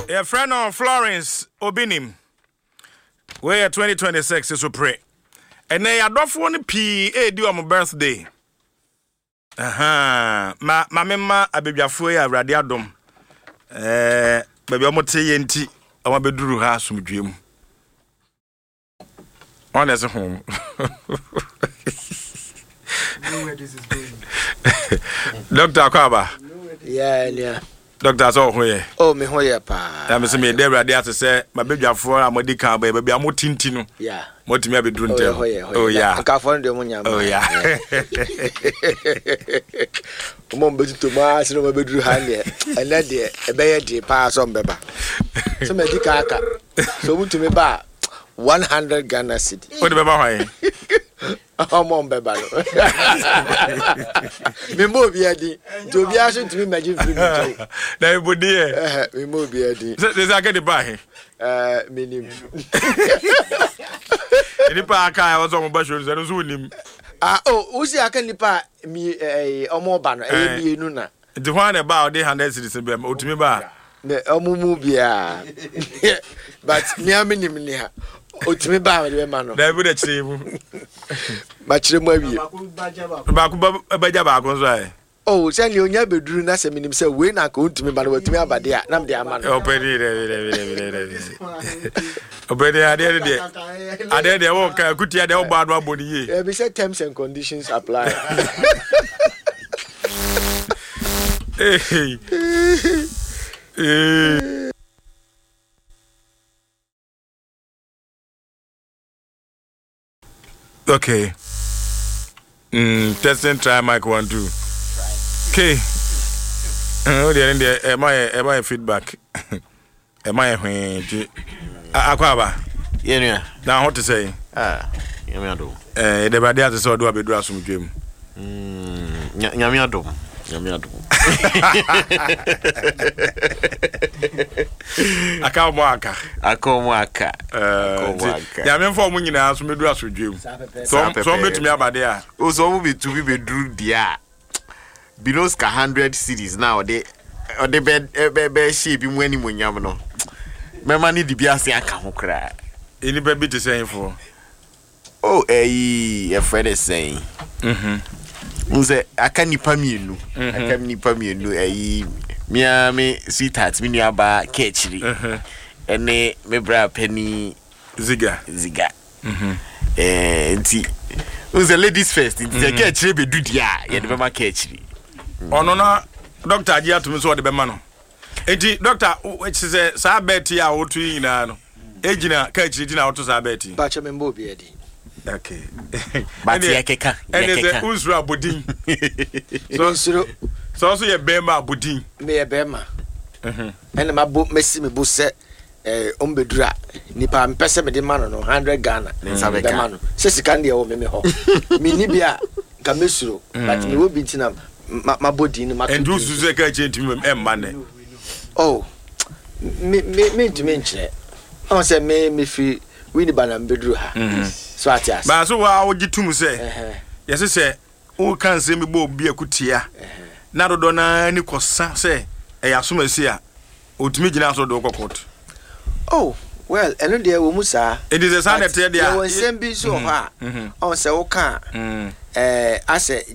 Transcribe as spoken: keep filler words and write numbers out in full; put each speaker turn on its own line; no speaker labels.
A friend of Florence Obinim. Where twenty twenty-six is to pray. And they are not for the P A do on my birthday. Aha, ma ma mema abebwafo ya awrade adom. Eh, baby omote yenti, omo beduru ha asomdwem. Honest home.
Where this is going.
Doctor Akwaba.
Yeah, yeah.
Doctor so hoye.
Oh, me hoye pa.
Ya me se me de awrade ate se ma bedwafo amodi kan ba baby amotinti no.
Yeah.
Motimi abeduru ntem.
Oh yeah. Ka fo ndo munya.
Oh yeah.
Omo mbetu to ma se no ma beduru ha ne. Ena de e be ye de pa so mbeba. So me di ka aka. So mutumi ba one hundred Ghana cedi.
O de beba hwan?
Omo mbeba no. Me mo bi adi. To bi aso ntumi imagine free me.
Na e bodi e.
Eh, me mo bi adi.
Se se aka de ba he.
Eh, minim.
Ni pa aka e ozo mo ba shuru se no so nim.
Ah, oh, usi aka nipa mi eh omo ba no e bi enu na.
Nti hwan na ba o de one hundred cedis be otumi ba.
Me omo mu bia. But me aminim ni ha. Otumi ba we ma no.
Da bi de chire mu.
Ba chire mu awie.
Ba ku ba ja ba ko so ai.
Oh, say ni onya beduru na se minim say we na ka otumi ba no otumi abade a na me de ama no.
O pe di de de de de. O pe di ade de. Ade de wo ka kutia de wo ba do aboni ye.
Eh, be say terms and conditions apply.
Hey. Eh. Okay. Mm, testing try mic one two. Okay. Oh, the end there. Am I? Am I feedback? Am I? Akwaba.
Yeah.
Now what to say?
Ah, nyame adom.
Eh, the bad as so do abedu asomdwem.
Mm, nyame adom. Nyame adom.
Aka mo aka.
Aka mo aka.
Eh, nyame mfo mo nyina asomedu asodwem. So so betumi abade a.
O so mo betumi bedru dia. Below one hundred cities now they or the bed be shape mu ani mo nyam no. Mema ni di ase aka ho kra.
Any baby to say for.
Oh, eh, a friend is saying.
Mhm.
Unse aka nipa mienu. Aka nipa mienu eh mia me sweetheart me nua ba kechiri.
Mhm.
Ene me bra penny
ziga
ziga.
Mhm.
Eh nti unse ladies first nti se kechiri be dudia ye de be ma kechiri.
Ono na doctor agi atum so de be ma no. Enti doctor which say sa beti a wotu yina no. Ejina kechiri di na wotu sa beti.
Ba che me mbo bi edi.
Okay.
But ya keka.
And is a usru abudin. So
So
so so ye bema abudin.
me e bema.
Mhm.
Ene ma bo mesi me bo se eh ombedura nipa mpese me de ma no one hundred Ghana.
Nsa be ka.
Se sika de wo me me ho. Me ni bia ka mesuro but me wo bi ntina ma body ni ma.
And do su ka chentimi em mane.
Oh. Me me me ntime nkyere. On se me me fi we ni bana mbeduru ha. So atias.
Ba so wa wogitum se. Yes se wo kan se me bo obi akutia. Na dodo na ni kosa se e yasomasi a otumi gina so do kokot.
Oh, well, eno de wo musa.
It is a sign that there
there was sem bi so ha. On se wo kan eh ase